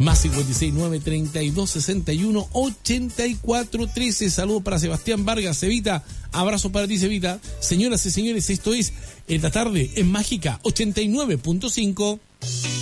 Más 56 932 61 84 13. Saludos para Sebastián Vargas. Cevita, abrazo para ti, Cevita. Señoras y señores, esto es La Tarde en Mágica 89.5.